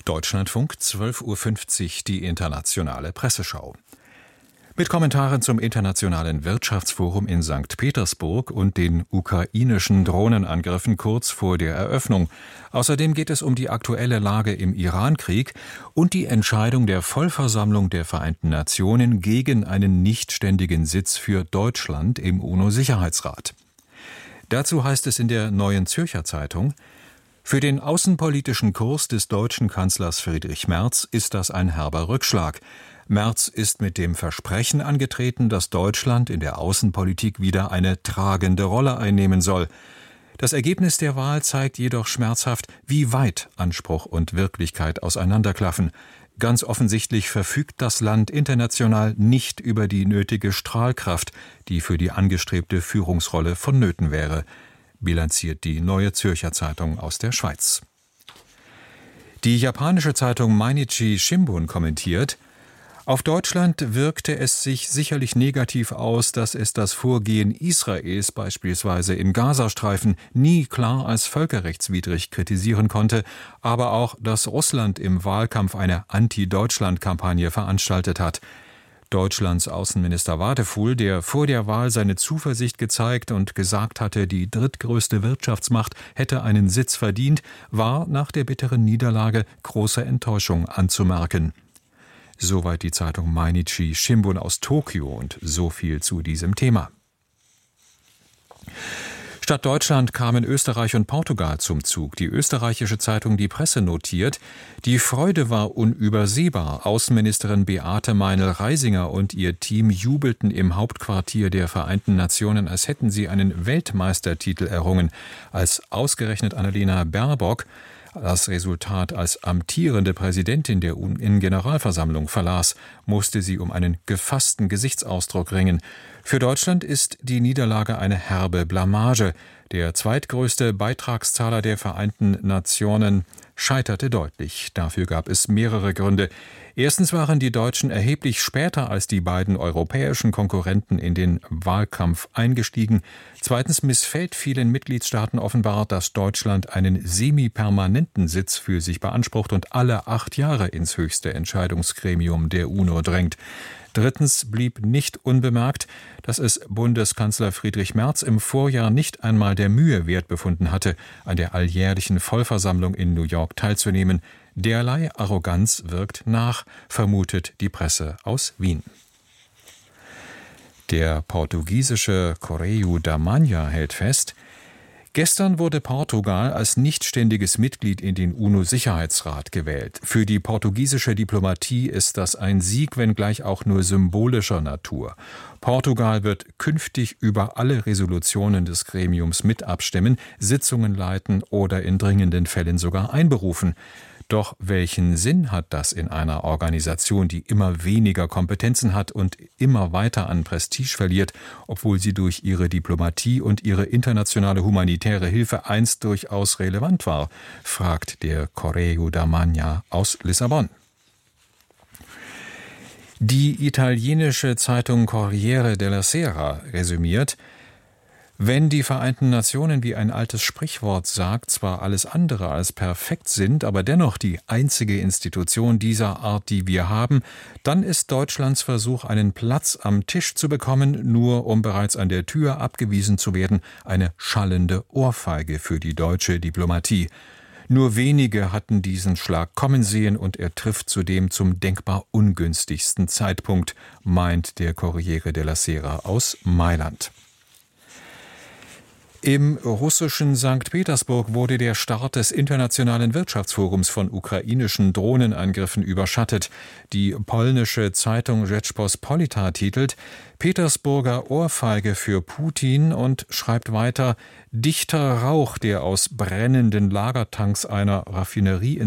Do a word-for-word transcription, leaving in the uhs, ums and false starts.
Deutschlandfunk, zwölf Uhr fünfzig, die internationale Presseschau. Mit Kommentaren zum Internationalen Wirtschaftsforum in Sankt Petersburg und den ukrainischen Drohnenangriffen kurz vor der Eröffnung. Außerdem geht es um die aktuelle Lage im Irankrieg und die Entscheidung der Vollversammlung der Vereinten Nationen gegen einen nichtständigen Sitz für Deutschland im UNO-Sicherheitsrat. Dazu heißt es in der Neuen Zürcher Zeitung: Für den außenpolitischen Kurs des deutschen Kanzlers Friedrich Merz ist das ein herber Rückschlag. Merz ist mit dem Versprechen angetreten, dass Deutschland in der Außenpolitik wieder eine tragende Rolle einnehmen soll. Das Ergebnis der Wahl zeigt jedoch schmerzhaft, wie weit Anspruch und Wirklichkeit auseinanderklaffen. Ganz offensichtlich verfügt das Land international nicht über die nötige Strahlkraft, die für die angestrebte Führungsrolle vonnöten wäre, bilanziert die Neue Zürcher Zeitung aus der Schweiz. Die japanische Zeitung Mainichi Shimbun kommentiert: Auf Deutschland wirkte es sich sicherlich negativ aus, dass es das Vorgehen Israels beispielsweise im Gazastreifen nie klar als völkerrechtswidrig kritisieren konnte, aber auch, dass Russland im Wahlkampf eine Anti-Deutschland-Kampagne veranstaltet hat. Deutschlands Außenminister Wadefuhl, der vor der Wahl seine Zuversicht gezeigt und gesagt hatte, die drittgrößte Wirtschaftsmacht hätte einen Sitz verdient, war nach der bitteren Niederlage große Enttäuschung anzumerken. Soweit die Zeitung Mainichi Shimbun aus Tokio und so viel zu diesem Thema. Statt Deutschland kamen Österreich und Portugal zum Zug. Die österreichische Zeitung Die Presse notiert: Die Freude war unübersehbar. Außenministerin Beate Meinl-Reisinger und ihr Team jubelten im Hauptquartier der Vereinten Nationen, als hätten sie einen Weltmeistertitel errungen. Als ausgerechnet Annalena Baerbock das Resultat als amtierende Präsidentin der U N-Generalversammlung verlas, musste sie um einen gefassten Gesichtsausdruck ringen. Für Deutschland ist die Niederlage eine herbe Blamage. Der zweitgrößte Beitragszahler der Vereinten Nationen scheiterte deutlich. Dafür gab es mehrere Gründe. Erstens waren die Deutschen erheblich später als die beiden europäischen Konkurrenten in den Wahlkampf eingestiegen. Zweitens missfällt vielen Mitgliedstaaten offenbar, dass Deutschland einen semi-permanenten Sitz für sich beansprucht und alle acht Jahre ins höchste Entscheidungsgremium der UNO drängt. Drittens blieb nicht unbemerkt, dass es Bundeskanzler Friedrich Merz im Vorjahr nicht einmal der Mühe wert befunden hatte, an der alljährlichen Vollversammlung in New York teilzunehmen. Derlei Arroganz wirkt nach, vermutet die Presse aus Wien. Der portugiesische Correio da Manhã hält fest: Gestern wurde Portugal als nichtständiges Mitglied in den UNO-Sicherheitsrat gewählt. Für die portugiesische Diplomatie ist das ein Sieg, wenngleich auch nur symbolischer Natur. Portugal wird künftig über alle Resolutionen des Gremiums mit abstimmen, Sitzungen leiten oder in dringenden Fällen sogar einberufen. Doch welchen Sinn hat das in einer Organisation, die immer weniger Kompetenzen hat und immer weiter an Prestige verliert, obwohl sie durch ihre Diplomatie und ihre internationale humanitäre Hilfe einst durchaus relevant war, fragt der Correio da Manhã aus Lissabon. Die italienische Zeitung Corriere della Sera resümiert: Wenn die Vereinten Nationen, wie ein altes Sprichwort sagt, zwar alles andere als perfekt sind, aber dennoch die einzige Institution dieser Art, die wir haben, dann ist Deutschlands Versuch, einen Platz am Tisch zu bekommen, nur um bereits an der Tür abgewiesen zu werden, eine schallende Ohrfeige für die deutsche Diplomatie. Nur wenige hatten diesen Schlag kommen sehen und er trifft zudem zum denkbar ungünstigsten Zeitpunkt, meint der Corriere della Sera aus Mailand. Im russischen Sankt Petersburg wurde der Start des Internationalen Wirtschaftsforums von ukrainischen Drohnenangriffen überschattet. Die polnische Zeitung Rzeczpospolita titelt: Petersburger Ohrfeige für Putin und schreibt weiter: Dichter Rauch, der aus brennenden Lagertanks einer Raffinerie in